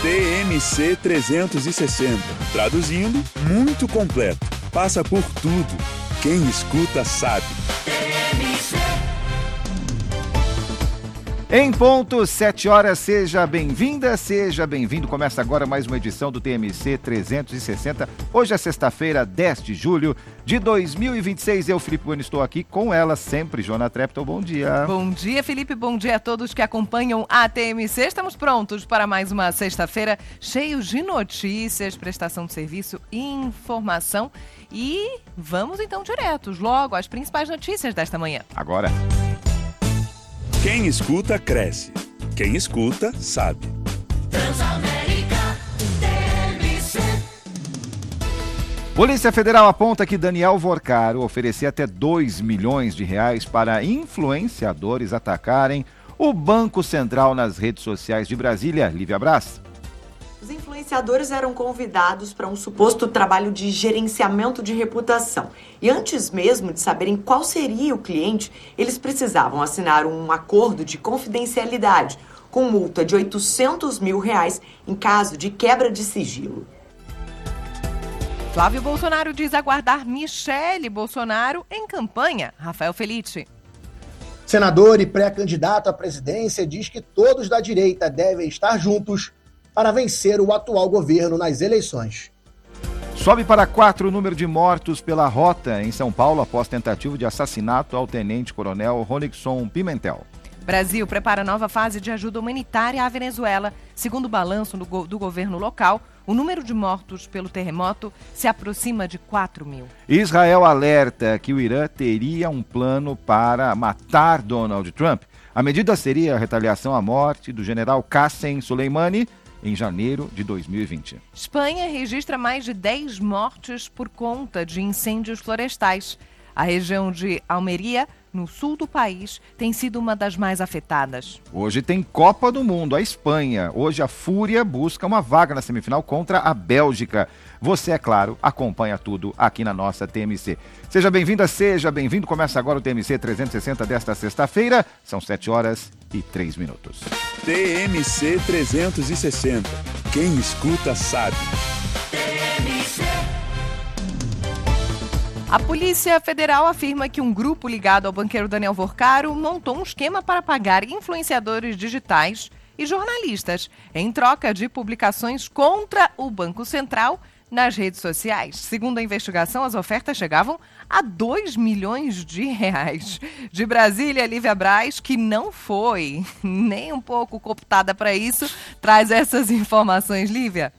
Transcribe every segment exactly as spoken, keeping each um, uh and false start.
T M C trezentos e sessenta. Traduzindo, muito completo. Passa por tudo. Quem escuta sabe. Em ponto, sete horas, seja bem-vinda, seja bem-vindo. Começa agora mais uma edição do T M C trezentos e sessenta. Hoje é sexta-feira, dez de julho de dois mil e vinte e seis. Eu, Felipe Bueno, estou aqui com ela sempre, Joana Treptow. Bom dia. Bom dia, Felipe. Bom dia a todos que acompanham a T M C. Estamos prontos para mais uma sexta-feira cheios de notícias, prestação de serviço e informação. E vamos então diretos, logo, às principais notícias desta manhã. Agora. Quem escuta, cresce. Quem escuta, sabe. Transamérica T M C. Polícia Federal aponta que Daniel Vorcaro oferecia até dois milhões de reais para influenciadores atacarem o Banco Central nas redes sociais de Brasília. Lívia Braz. Os influenciadores eram convidados para um suposto trabalho de gerenciamento de reputação. E antes mesmo de saberem qual seria o cliente, eles precisavam assinar um acordo de confidencialidade, com multa de oitocentos mil reais em caso de quebra de sigilo. Flávio Bolsonaro diz aguardar Michele Bolsonaro em campanha. Rafael Felice. Senador e pré-candidato à presidência diz que todos da direita devem estar juntos para vencer o atual governo nas eleições. Sobe para quatro o número de mortos pela rota em São Paulo após tentativa de assassinato ao tenente-coronel Ronixon Pimentel. Brasil prepara nova fase de ajuda humanitária à Venezuela. Segundo o balanço do, go- do governo local, o número de mortos pelo terremoto se aproxima de quatro mil. Israel alerta que o Irã teria um plano para matar Donald Trump. A medida seria a retaliação à morte do general Qassem Soleimani em janeiro de dois mil e vinte. Espanha registra mais de dez mortes por conta de incêndios florestais. A região de Almeria, no sul do país, tem sido uma das mais afetadas. Hoje tem Copa do Mundo, a Espanha. Hoje a Fúria busca uma vaga na semifinal contra a Bélgica. Você, é claro, acompanha tudo aqui na nossa T M C. Seja bem-vinda, seja bem-vindo. Começa agora o T M C trezentos e sessenta desta sexta-feira. São sete horas e três minutos. T M C trezentos e sessenta. Quem escuta sabe. A Polícia Federal afirma que um grupo ligado ao banqueiro Daniel Vorcaro montou um esquema para pagar influenciadores digitais e jornalistas em troca de publicações contra o Banco Central nas redes sociais. Segundo a investigação, as ofertas chegavam a dois milhões de reais. De Brasília, Lívia Braz, que não foi nem um pouco cooptada para isso, traz essas informações, Lívia.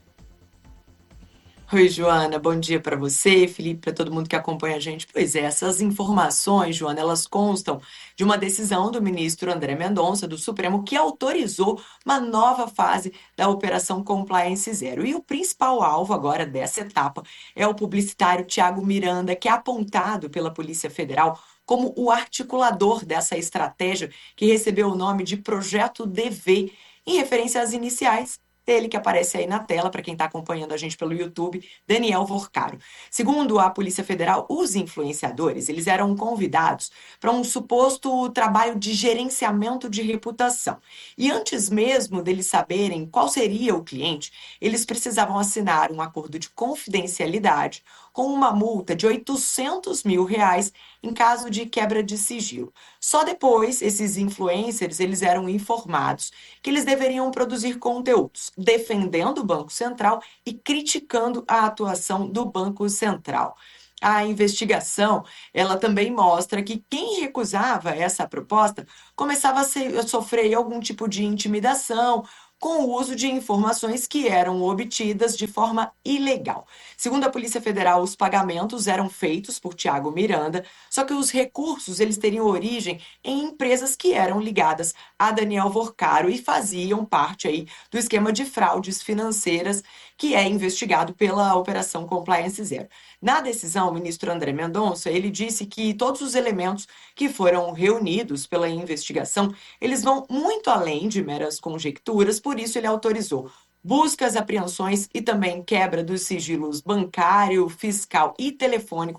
Oi, Joana, bom dia para você, Felipe, para todo mundo que acompanha a gente. Pois é, essas informações, Joana, elas constam de uma decisão do ministro André Mendonça, do Supremo, que autorizou uma nova fase da Operação Compliance Zero. E o principal alvo agora dessa etapa é o publicitário Thiago Miranda, que é apontado pela Polícia Federal como o articulador dessa estratégia, que recebeu o nome de Projeto D V, em referência às iniciais dele, que aparece aí na tela, para quem está acompanhando a gente pelo YouTube, Daniel Vorcaro. Segundo a Polícia Federal, os influenciadores, eles eram convidados para um suposto trabalho de gerenciamento de reputação. E antes mesmo deles saberem qual seria o cliente, eles precisavam assinar um acordo de confidencialidade com uma multa de oitocentos mil reais em caso de quebra de sigilo. Só depois, esses influencers, eles eram informados que eles deveriam produzir conteúdos defendendo o Banco Central e criticando a atuação do Banco Central. A investigação, ela também mostra que quem recusava essa proposta começava a, ser, a sofrer algum tipo de intimidação com o uso de informações que eram obtidas de forma ilegal. Segundo a Polícia Federal, os pagamentos eram feitos por Thiago Miranda, só que os recursos eles teriam origem em empresas que eram ligadas a Daniel Vorcaro e faziam parte aí do esquema de fraudes financeiras que é investigado pela Operação Compliance Zero. Na decisão, o ministro André Mendonça, ele disse que todos os elementos que foram reunidos pela investigação, eles vão muito além de meras conjecturas, por isso ele autorizou buscas, apreensões e também quebra dos sigilos bancário, fiscal e telefônico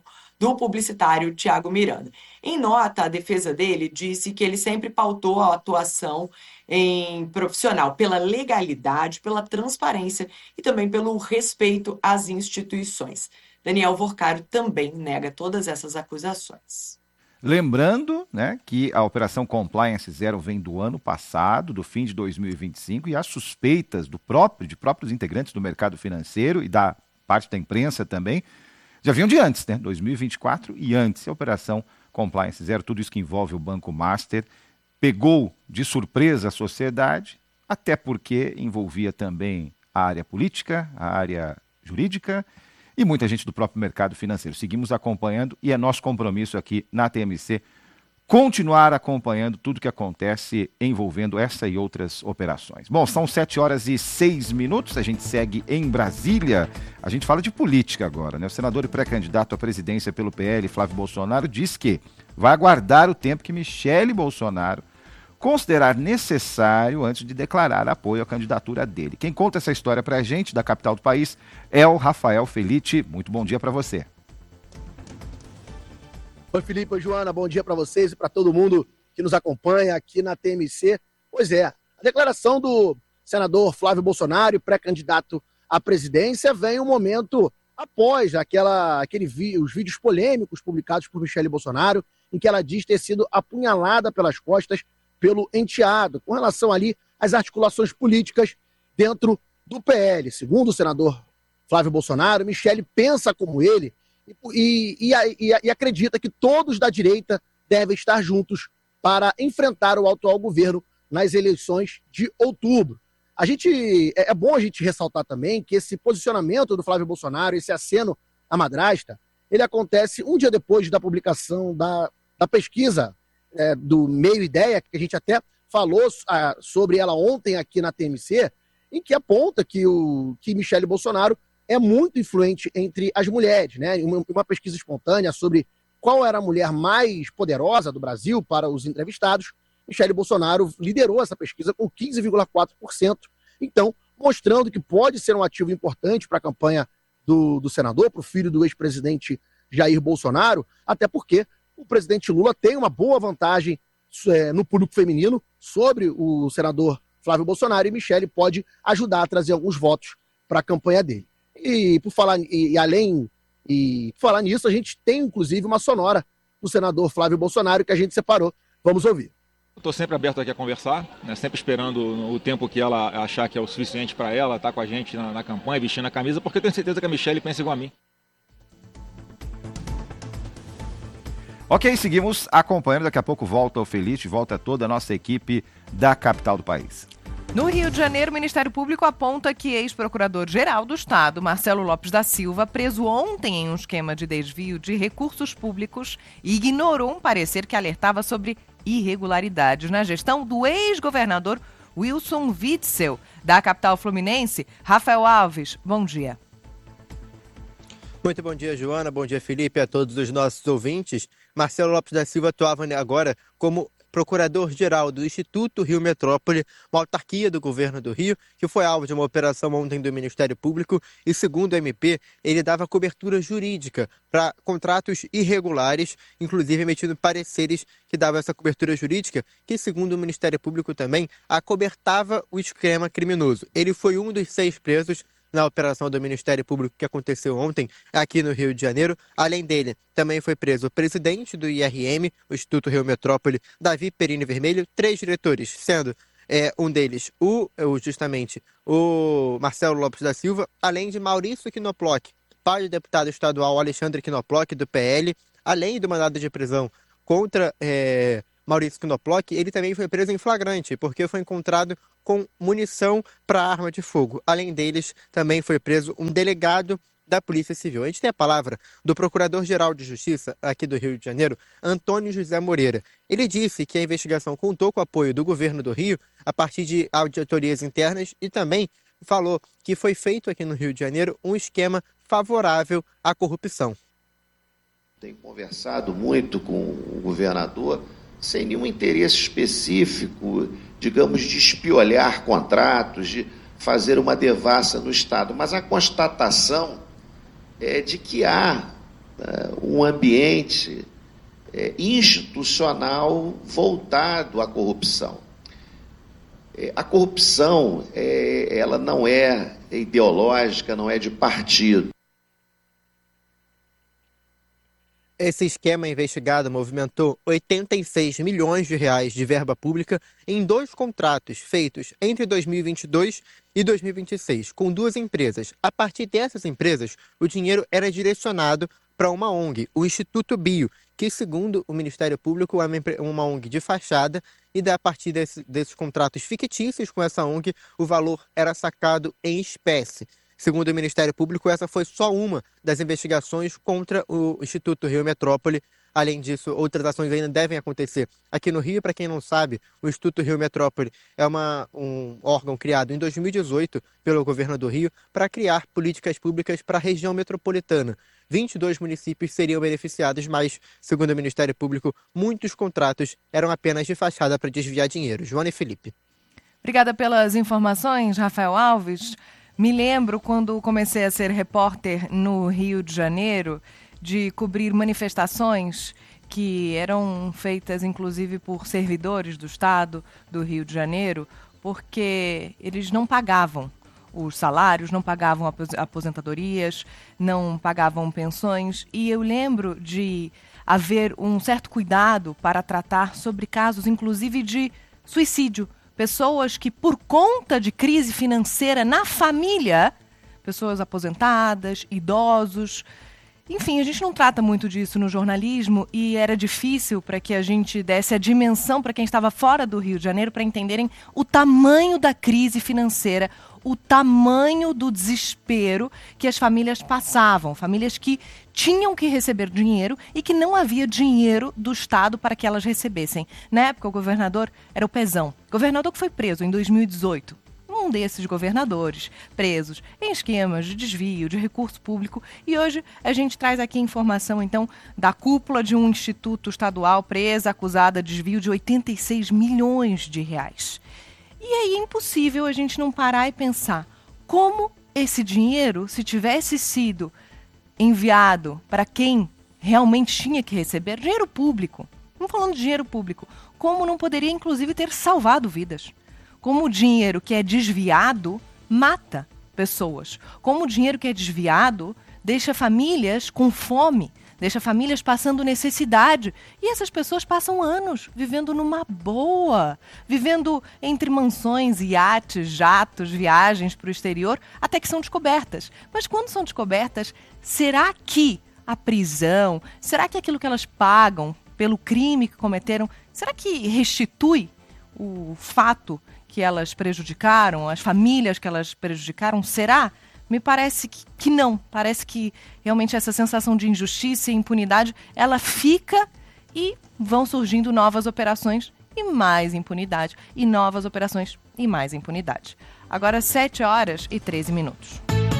do publicitário Tiago Miranda. Em nota, a defesa dele disse que ele sempre pautou a atuação em profissional pela legalidade, pela transparência e também pelo respeito às instituições. Daniel Vorcaro também nega todas essas acusações. Lembrando, né, que a Operação Compliance Zero vem do ano passado, do fim de dois mil e vinte e cinco, e as suspeitas do próprio, de próprios integrantes do mercado financeiro e da parte da imprensa também, já vinham de antes, né, dois mil e vinte e quatro e antes. A Operação Compliance Zero, tudo isso que envolve o Banco Master, pegou de surpresa a sociedade, até porque envolvia também a área política, a área jurídica, e muita gente do próprio mercado financeiro. Seguimos acompanhando e é nosso compromisso aqui na T M C continuar acompanhando tudo que acontece envolvendo essa e outras operações. Bom, são sete horas e seis minutos, a gente segue em Brasília. A gente fala de política agora, né? O senador e pré-candidato à presidência pelo P L, Flávio Bolsonaro, diz que vai aguardar o tempo que Michele Bolsonaro considerar necessário antes de declarar apoio à candidatura dele. Quem conta essa história para a gente, da capital do país, é o Rafael Felitti. Muito bom dia para você. Oi, Felipe, oi, Joana, bom dia para vocês e para todo mundo que nos acompanha aqui na T M C. Pois é, a declaração do senador Flávio Bolsonaro, pré-candidato à presidência, vem um momento após aquela, aquele, os vídeos polêmicos publicados por Michele Bolsonaro, em que ela diz ter sido apunhalada pelas costas pelo enteado, com relação ali às articulações políticas dentro do P L. Segundo o senador Flávio Bolsonaro, Michele pensa como ele e, e, e, e acredita que todos da direita devem estar juntos para enfrentar o atual governo nas eleições de outubro. A gente, é bom a gente ressaltar também que esse posicionamento do Flávio Bolsonaro, esse aceno à madrasta, ele acontece um dia depois da publicação da, da pesquisa É, do Meio Ideia, que a gente até falou ah, sobre ela ontem aqui na T M C, em que aponta que, o, que Michele Bolsonaro é muito influente entre as mulheres, né? Uma, uma pesquisa espontânea sobre qual era a mulher mais poderosa do Brasil para os entrevistados, Michele Bolsonaro liderou essa pesquisa com quinze vírgula quatro por cento, então mostrando que pode ser um ativo importante para a campanha do, do senador, para o filho do ex-presidente Jair Bolsonaro, até porque o presidente Lula tem uma boa vantagem é, no público feminino sobre o senador Flávio Bolsonaro, e Michele pode ajudar a trazer alguns votos para a campanha dele. E por falar e, e além e por falar nisso, a gente tem inclusive uma sonora do senador Flávio Bolsonaro que a gente separou. Vamos ouvir. Estou sempre aberto aqui a conversar, né, sempre esperando o tempo que ela achar que é o suficiente para ela estar com a gente na, na campanha, vestindo a camisa, porque eu tenho certeza que a Michele pensa igual a mim. Ok, seguimos acompanhando. Daqui a pouco volta o Feliz, volta toda a nossa equipe da capital do país. No Rio de Janeiro, o Ministério Público aponta que ex-procurador-geral do Estado, Marcelo Lopes da Silva, preso ontem em um esquema de desvio de recursos públicos, ignorou um parecer que alertava sobre irregularidades na gestão do ex-governador Wilson Witzel, da capital fluminense. Rafael Alves, bom dia. Muito bom dia, Joana. Bom dia, Felipe, a todos os nossos ouvintes. Marcelo Lopes da Silva atuava agora como procurador-geral do Instituto Rio Metrópole, uma autarquia do governo do Rio, que foi alvo de uma operação ontem do Ministério Público e, segundo o M P, ele dava cobertura jurídica para contratos irregulares, inclusive emitindo pareceres que davam essa cobertura jurídica, que, segundo o Ministério Público também, acobertava o esquema criminoso. Ele foi um dos seis presos na operação do Ministério Público que aconteceu ontem aqui no Rio de Janeiro. Além dele, também foi preso o presidente do I R M, o Instituto Rio Metrópole, Davi Perini Vermelho, três diretores, sendo é, um deles o, justamente o Marcelo Lopes da Silva, além de Maurício Knoploch, pai do deputado estadual Alexandre Knoploch, do P L, além do mandado de prisão contra é, Maurício Knoploch, ele também foi preso em flagrante, porque foi encontrado com munição para arma de fogo. Além deles, também foi preso um delegado da Polícia Civil. A gente tem a palavra do Procurador-Geral de Justiça aqui do Rio de Janeiro, Antônio José Moreira. Ele disse que a investigação contou com o apoio do governo do Rio a partir de auditorias internas e também falou que foi feito aqui no Rio de Janeiro um esquema favorável à corrupção. Tenho conversado muito com o governador sem nenhum interesse específico, digamos, de espiolhar contratos, de fazer uma devassa no Estado, mas a constatação é de que há um ambiente institucional voltado à corrupção. A corrupção, ela não é ideológica, não é de partido. Esse esquema investigado movimentou oitenta e seis milhões de reais de verba pública em dois contratos feitos entre dois mil e vinte e dois e dois mil e vinte e seis, com duas empresas. A partir dessas empresas, o dinheiro era direcionado para uma O N G, o Instituto Bio, que, segundo o Ministério Público, é uma O N G de fachada, e a partir desse, desses contratos fictícios com essa O N G, o valor era sacado em espécie. Segundo o Ministério Público, essa foi só uma das investigações contra o Instituto Rio Metrópole. Além disso, outras ações ainda devem acontecer aqui no Rio. Para quem não sabe, o Instituto Rio Metrópole é uma, um órgão criado em dois mil e dezoito pelo governo do Rio para criar políticas públicas para a região metropolitana. vinte e dois municípios seriam beneficiados, mas, segundo o Ministério Público, muitos contratos eram apenas de fachada para desviar dinheiro. Joana e Felipe. Obrigada pelas informações, Rafael Alves. Me lembro quando comecei a ser repórter no Rio de Janeiro, de cobrir manifestações que eram feitas inclusive por servidores do Estado do Rio de Janeiro, porque eles não pagavam os salários, não pagavam aposentadorias, não pagavam pensões. E eu lembro de haver um certo cuidado para tratar sobre casos inclusive de suicídio. Pessoas que, por conta de crise financeira na família, pessoas aposentadas, idosos, enfim, a gente não trata muito disso no jornalismo e era difícil para que a gente desse a dimensão para quem estava fora do Rio de Janeiro para entenderem o tamanho da crise financeira, o tamanho do desespero que as famílias passavam, famílias que tinham que receber dinheiro e que não havia dinheiro do Estado para que elas recebessem. Na época, o governador era o Pezão, governador que foi preso em dois mil e dezoito. Um desses governadores presos em esquemas de desvio de recurso público. E hoje a gente traz aqui informação, então, da cúpula de um instituto estadual presa, acusada de desvio de oitenta e seis milhões de reais. E aí é impossível a gente não parar e pensar como esse dinheiro, se tivesse sido enviado para quem realmente tinha que receber, dinheiro público, não falando de dinheiro público, como não poderia inclusive ter salvado vidas. Como o dinheiro que é desviado mata pessoas. Como o dinheiro que é desviado deixa famílias com fome, deixa famílias passando necessidade. E essas pessoas passam anos vivendo numa boa, vivendo entre mansões, iates, jatos, viagens para o exterior, até que são descobertas. Mas quando são descobertas, será que a prisão, será que aquilo que elas pagam pelo crime que cometeram, será que restitui o fato que elas prejudicaram, as famílias que elas prejudicaram? Será? Me parece que, que não. Parece que realmente essa sensação de injustiça e impunidade, ela fica e vão surgindo novas operações e mais impunidade. E novas operações e mais impunidade. Agora, sete horas e treze minutos.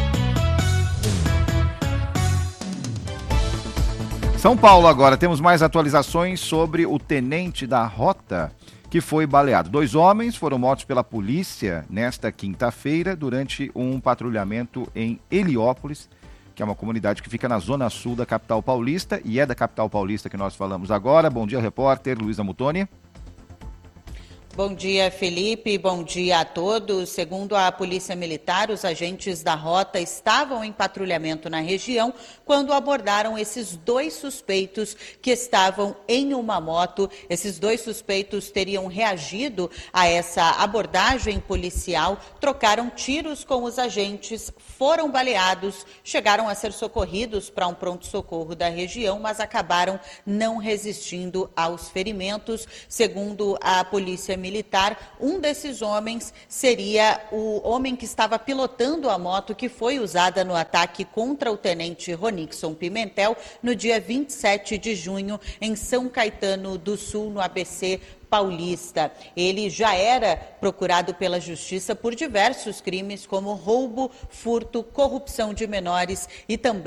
São Paulo agora, temos mais atualizações sobre o tenente da rota que foi baleado. Dois homens foram mortos pela polícia nesta quinta-feira durante um patrulhamento em Heliópolis, que é uma comunidade que fica na zona sul da capital paulista, e é da capital paulista que nós falamos agora. Bom dia, repórter Luísa Mutoni. Bom dia, Felipe. Bom dia a todos. Segundo a Polícia Militar, os agentes da rota estavam em patrulhamento na região quando abordaram esses dois suspeitos que estavam em uma moto. Esses dois suspeitos teriam reagido a essa abordagem policial, trocaram tiros com os agentes, foram baleados, chegaram a ser socorridos para um pronto-socorro da região, mas acabaram não resistindo aos ferimentos. Segundo a Polícia Militar, um desses homens seria o homem que estava pilotando a moto que foi usada no ataque contra o tenente Ronixon Pimentel no dia vinte e sete de junho em São Caetano do Sul, no A B C Paulista. Ele já era procurado pela Justiça por diversos crimes como roubo, furto, corrupção de menores e também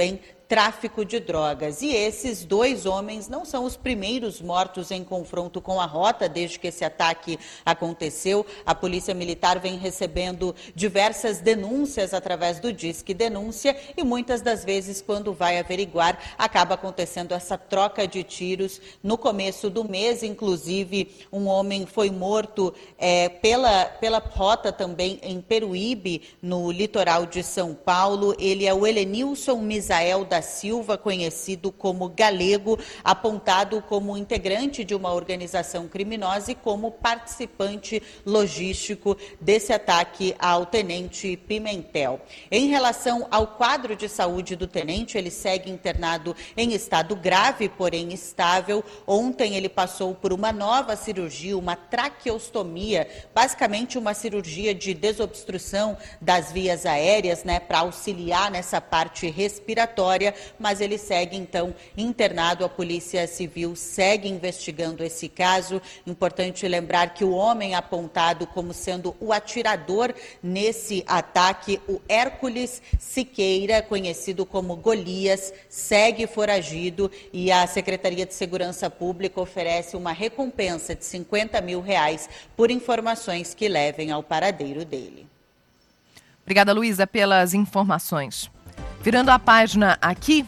tráfico de drogas. E esses dois homens não são os primeiros mortos em confronto com a rota desde que esse ataque aconteceu. A Polícia Militar vem recebendo diversas denúncias através do Disque Denúncia e muitas das vezes, quando vai averiguar, acaba acontecendo essa troca de tiros. No começo do mês, inclusive, um homem foi morto é, pela, pela rota também em Peruíbe, no litoral de São Paulo. Ele é o Helenilson Misael da Silva, conhecido como Galego, apontado como integrante de uma organização criminosa e como participante logístico desse ataque ao tenente Pimentel. Em relação ao quadro de saúde do tenente, ele segue internado em estado grave, porém estável. Ontem ele passou por uma nova cirurgia, uma traqueostomia, basicamente uma cirurgia de desobstrução das vias aéreas, né, para auxiliar nessa parte respiratória, mas ele segue então internado. A Polícia Civil segue investigando esse caso. Importante lembrar que o homem apontado como sendo o atirador nesse ataque, o Hércules Siqueira, conhecido como Golias, segue foragido e a Secretaria de Segurança Pública oferece uma recompensa de cinquenta mil reais por informações que levem ao paradeiro dele. Obrigada, Luísa, pelas informações. Virando a página aqui,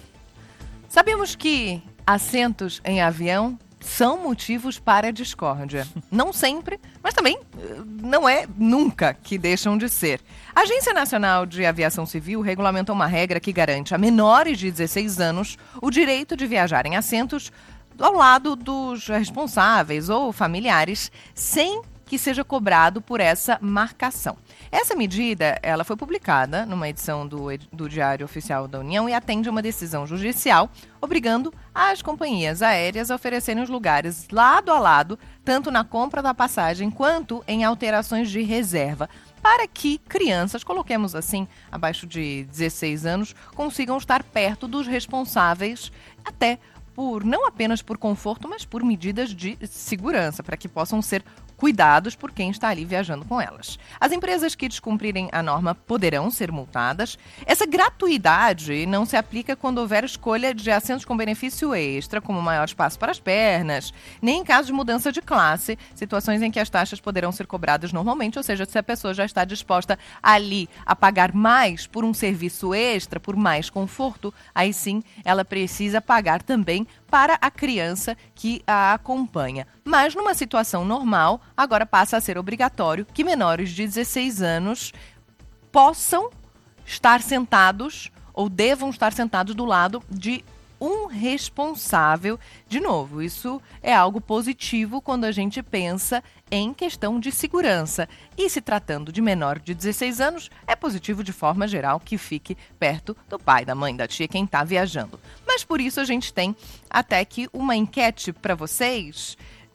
sabemos que assentos em avião são motivos para discórdia. Não sempre, mas também não é nunca que deixam de ser. A Agência Nacional de Aviação Civil regulamentou uma regra que garante a menores de dezesseis anos o direito de viajar em assentos ao lado dos responsáveis ou familiares, sem que seja cobrado por essa marcação. Essa medida, ela foi publicada numa edição do, do Diário Oficial da União e atende a uma decisão judicial obrigando as companhias aéreas a oferecerem os lugares lado a lado, tanto na compra da passagem quanto em alterações de reserva, para que crianças, coloquemos assim, abaixo de dezesseis anos, consigam estar perto dos responsáveis, até por, não apenas por conforto, mas por medidas de segurança, para que possam ser cuidados por quem está ali viajando com elas. As empresas que descumprirem a norma poderão ser multadas. Essa gratuidade não se aplica quando houver escolha de assentos com benefício extra, como maior espaço para as pernas, nem em caso de mudança de classe, situações em que as taxas poderão ser cobradas normalmente, ou seja, se a pessoa já está disposta ali a pagar mais por um serviço extra, por mais conforto, aí sim ela precisa pagar também para a criança que a acompanha. Mas numa situação normal, agora passa a ser obrigatório que menores de dezesseis anos possam estar sentados ou devam estar sentados do lado de um responsável. De novo, isso é algo positivo quando a gente pensa em questão de segurança. E se tratando de menor de dezesseis anos, é positivo de forma geral que fique perto do pai, da mãe, da tia, quem está viajando. Mas por isso a gente tem até que uma enquete para vocês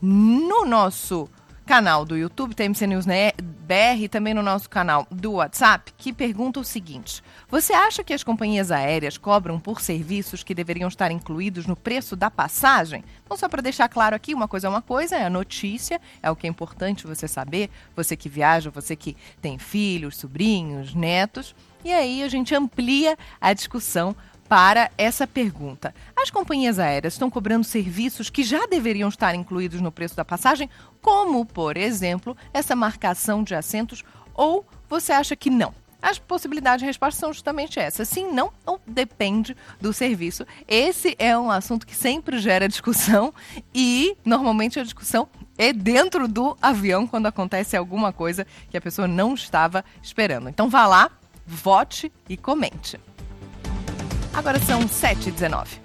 no nosso canal do YouTube, T M C News B R, e também no nosso canal do WhatsApp, que pergunta o seguinte: você acha que as companhias aéreas cobram por serviços que deveriam estar incluídos no preço da passagem? Então, só para deixar claro aqui, uma coisa é uma coisa, é a notícia, é o que é importante você saber, você que viaja, você que tem filhos, sobrinhos, netos, e aí a gente amplia a discussão para essa pergunta. As companhias aéreas estão cobrando serviços que já deveriam estar incluídos no preço da passagem, como, por exemplo, essa marcação de assentos, ou você acha que não? As possibilidades de resposta são justamente essas: sim, não, ou depende do serviço. Esse é um assunto que sempre gera discussão e, normalmente, a discussão é dentro do avião, quando acontece alguma coisa que a pessoa não estava esperando. Então, vá lá, vote e comente. Agora são sete e dezenove.